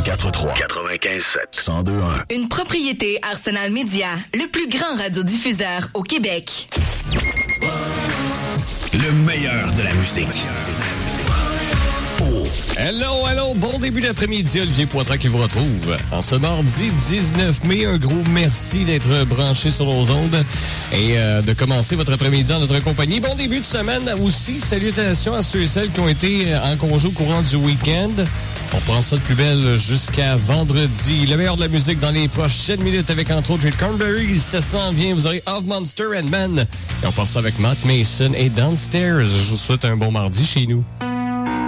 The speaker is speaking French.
88.3. 95.7. 102.1. Une propriété Arsenal Média, le plus grand radiodiffuseur au Québec. Le meilleur de la musique. Hello, bon début d'après-midi, Olivier Poitras qui vous retrouve. En ce mardi 19 mai, un gros merci d'être branché sur nos ondes et de commencer votre après-midi en notre compagnie. Bon début de semaine aussi, salutations à ceux et celles qui ont été en congé au courant du week-end. On prend ça de plus belle jusqu'à vendredi. Le meilleur de la musique dans les prochaines minutes avec entre autres Jade Cornberry. Ça s'en vient, vous aurez Of Monster and Men. Et on passe ça avec Matt Mason et Downstairs. Je vous souhaite un bon mardi chez nous.